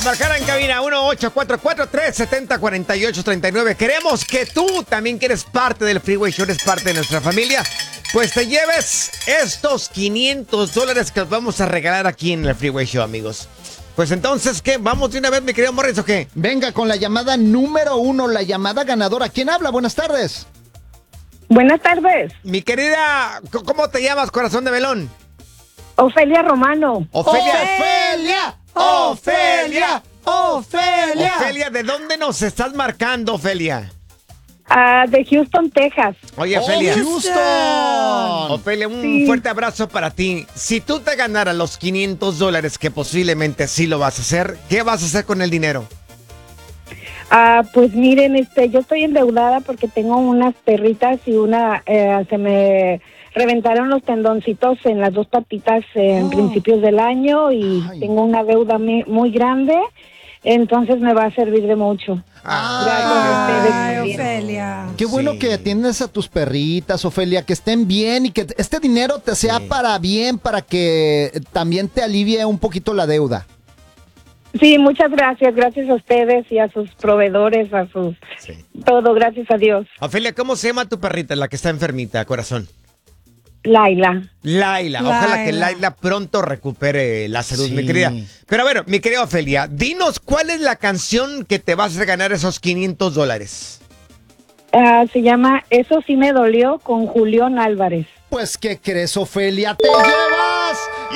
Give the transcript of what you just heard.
marcar en cabina 1-844-370-4839. Queremos que tú también, que eres parte del Freeway Show, eres parte de nuestra familia, pues te lleves estos $500 que os vamos a regalar aquí en el Freeway Show, amigos. Pues entonces, ¿qué? ¿Vamos de una vez, mi querido Morris, o qué? Venga con la llamada número 1, la llamada ganadora. ¿Quién habla? Buenas tardes. Buenas tardes. Mi querida, ¿cómo te llamas, corazón de melón? Ofelia Romano. Ofelia. Ofelia. Ofelia. Ofelia, ¿de dónde nos estás marcando, Ofelia? De Houston, Texas. Oye, Ofelia. Houston. Ofelia, un Sí. fuerte abrazo para ti. Si tú te ganaras los $500, que posiblemente sí lo vas a hacer, ¿qué vas a hacer con el dinero? Pues miren, yo estoy endeudada porque tengo unas perritas y se me reventaron los tendoncitos en las dos patitas en principios del año y Ay. tengo una deuda muy grande, entonces me va a servir de mucho. Gracias a ustedes Ay, también. Ofelia. Qué bueno Sí. que atiendes a tus perritas, Ofelia, que estén bien y que este dinero te sea para bien, para que también te alivie un poquito la deuda. Sí, muchas gracias a ustedes y a sus proveedores, Sí. todo, gracias a Dios. Ofelia, ¿cómo se llama tu perrita, la que está enfermita, corazón? Laila. Laila. Ojalá que Laila. Laila pronto recupere la salud, Sí. mi querida. Pero bueno, mi querida Ofelia, dinos cuál es la canción que te vas a ganar esos $500. Se llama Eso sí me dolió con Julián Álvarez. Pues, ¿qué crees, Ofelia? Te llevas